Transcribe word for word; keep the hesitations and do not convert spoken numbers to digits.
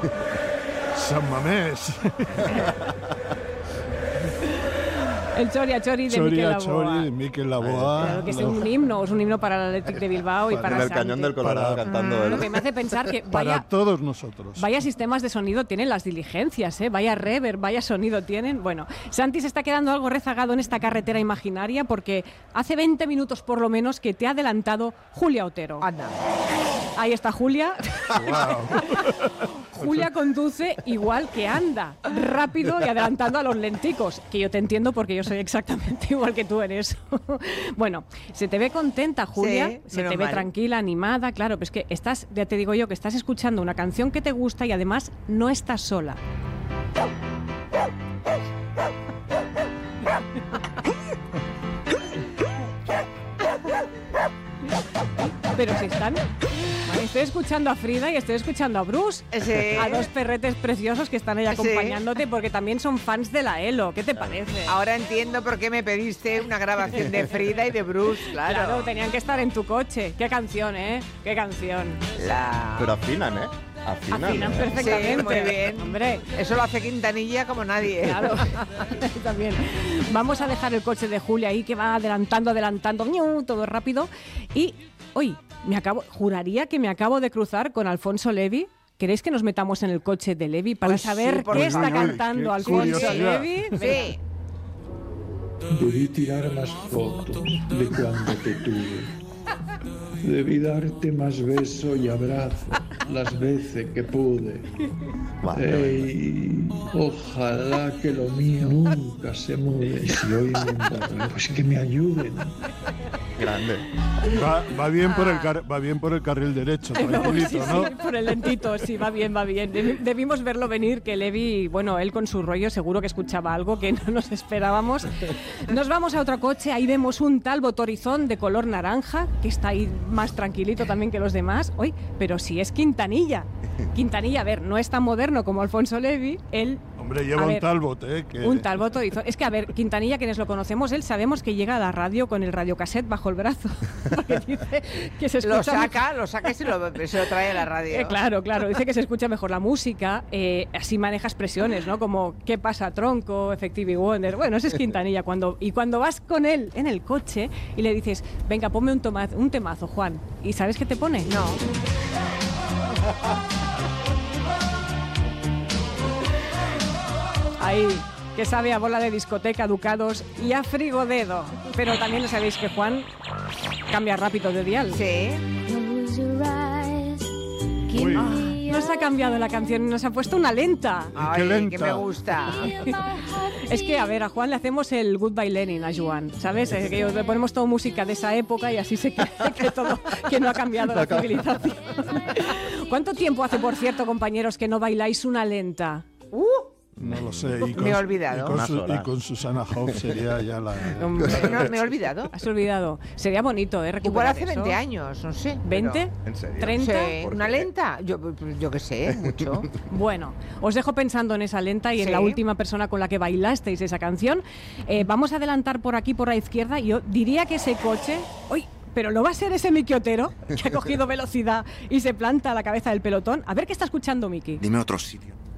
San Mamés. El Choria Chori de Choria Mikel Laboa. Chori de Mikel Laboa. Claro que es un himno, es un himno para el Athletic de Bilbao y para En el Santi. Cañón del Colorado Para- cantando. Lo él. que me hace pensar que Para vaya, todos nosotros. vaya sistemas de sonido tienen las diligencias, ¿eh? Vaya reverb, vaya sonido tienen. Bueno, Santi se está quedando algo rezagado en esta carretera imaginaria porque hace veinte minutos por lo menos que te ha adelantado Julia Otero. Anda. Ahí está Julia. Wow. Julia conduce igual que anda, rápido y adelantando a los lenticos, que yo te entiendo porque yo soy exactamente igual que tú en eso. Bueno, se te ve contenta, Julia, Sí, se menos te ve mal. tranquila, animada, claro, pues que estás, ya te digo yo, que estás escuchando una canción que te gusta y además no estás sola. Pero si están... Estoy escuchando a Frida y estoy escuchando a Bruce, Sí. a dos perretes preciosos que están ahí Sí. acompañándote porque también son fans de la Elo. ¿Qué te parece? Ahora entiendo por qué me pediste una grabación de Frida y de Bruce, claro. Claro, tenían que estar en tu coche. Qué canción, ¿eh? Qué canción. La... Pero afinan, ¿eh? Afinan. Afinan ¿eh? perfectamente. Sí, muy bien. Hombre, Eso lo hace Quintanilla como nadie. claro. También. Vamos a dejar el coche de Julia ahí que va adelantando, adelantando, ¡ñu! Todo rápido. Y hoy me acabo, juraría que me acabo de cruzar con Alfonso Levi. ¿Queréis que nos metamos en el coche de Levi para Uy, sí, saber por qué favor. está Uy, cantando qué Alfonso curiosidad. Levi? Sí. Debí tirar más fotos de cuando te tuve. Debí darte más beso y abrazo las veces que pude. Vale. Ey, ojalá que lo mío nunca se mude. Y si hoy me emborracho, pues que me ayuden. Grande. Va, va bien por el car- va bien por el carril derecho, Sí, tranquilito, ¿no? sí, por el lentito, sí, va bien, va bien. Debi- Debimos verlo venir, que Levi, bueno, él con su rollo seguro que escuchaba algo que no nos esperábamos. Nos vamos a otro coche, ahí vemos un Talbot Horizon de color naranja, que está ahí más tranquilito también que los demás. Uy, pero si es Quintanilla. Quintanilla, a ver, no es tan moderno como Alfonso Levi, él... Hombre, lleva A un ver, Talbot, ¿eh? Que... Un Talbot Horizon. Es que, a ver, Quintanilla, quienes lo conocemos, él sabemos que llega a la radio con el radiocassette bajo el brazo. Porque dice que se escucha... Lo saca, lo saca y se lo, se lo trae a la radio. Eh, claro, claro, dice que se escucha mejor la música, eh, así maneja expresiones, ¿no? Como ¿qué pasa, tronco? Effective Wonder. Bueno, ese es Quintanilla. Cuando, y cuando vas con él en el coche y le dices, venga, ponme un, toma- un temazo, Juan. ¿Y sabes qué te pone? No. Ahí, que sabe a bola de discoteca, ducados y a frigodedo. Pero también sabéis que Juan cambia rápido de dial. Sí. Uy, Nos ha cambiado la canción y nos ha puesto una lenta. Ay, lenta. que me gusta. Es que, a ver, a Juan le hacemos el Goodbye Lenin a Joan, ¿sabes? Eh, que le ponemos toda música de esa época y así se cree que todo, que no ha cambiado la civilización. ¿Cuánto tiempo hace, por cierto, compañeros, que no bailáis una lenta? Uh, no lo sé. Y Me he olvidado. Y con, Unas su- horas. y con Susana Hoff sería ya la... Hombre, no, me he olvidado. has olvidado. Sería bonito, ¿eh? Igual Recuperar hace eso. veinte años, no sé. ¿veinte? ¿En serio? ¿treinta? Sí, ¿Por ¿una qué? lenta? Yo, yo qué sé, mucho. Bueno, os dejo pensando en esa lenta y en Sí. la última persona con la que bailasteis esa canción. Eh, vamos a adelantar por aquí, por la izquierda. Yo diría que ese coche... ¡Uy! Pero no va a ser ese Miki Otero que ha cogido velocidad y se planta a la cabeza del pelotón. A ver qué está escuchando Miki. Dime otro sitio.